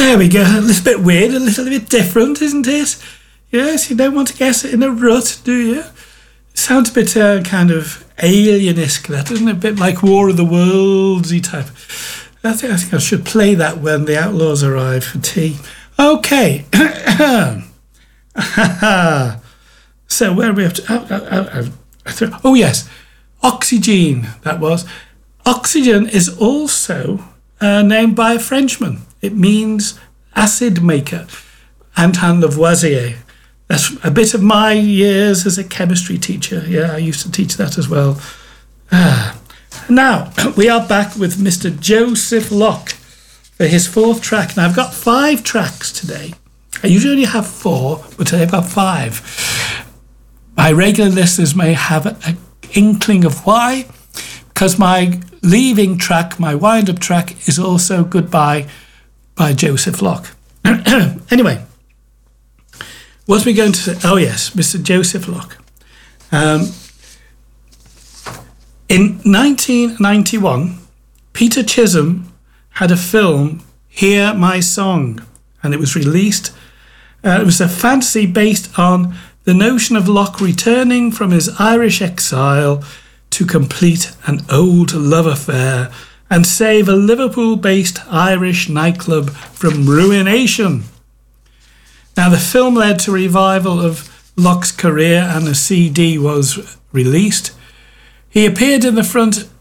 There we go. A little bit weird, a little bit different, isn't it? Yes, you don't want to guess it in a rut, do you? It sounds a bit kind of alien-esque, that, doesn't it? A bit like War of the Worlds-y type. I think I should play that when the Outlaws arrive for tea. Okay. So where are we up to? Oh, yes. Oxygen, that was. Oxygen is also named by a Frenchman. It means acid maker. Antoine Lavoisier. That's a bit of my years as a chemistry teacher. Yeah, I used to teach that as well. Now, we are back with Mr. Joseph Locke for his fourth track. Now, I've got 5 tracks today. I usually only have 4, but today I've got 5. My regular listeners may have an inkling of why, because my leaving track, my wind-up track, is also Goodbye by Joseph Locke. Anyway, what are we going to say? Oh, yes, Mr. Joseph Locke. In 1991, Peter Chisholm had a film, Hear My Song, and it was released. It was a fantasy based on the notion of Locke returning from his Irish exile to complete an old love affair and save a Liverpool-based Irish nightclub from ruination. Now, the film led to a revival of Locke's career, and a CD was released. He appeared in front of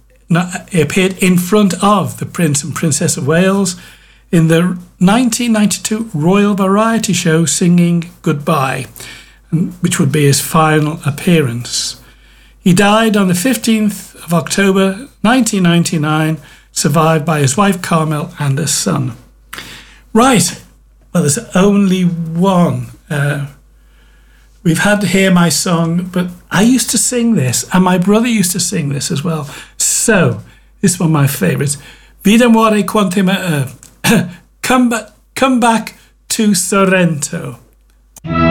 the Prince and Princess of Wales in the 1992 Royal Variety Show singing Goodbye, which would be his final appearance. He died on the 15th of October 1999, survived by his wife Carmel and a son. Right, well, there's only one. We've had to hear my song, but I used to sing this, and my brother used to sing this as well. So, this is one of my favourites. Vida muore quantum come back to Sorrento.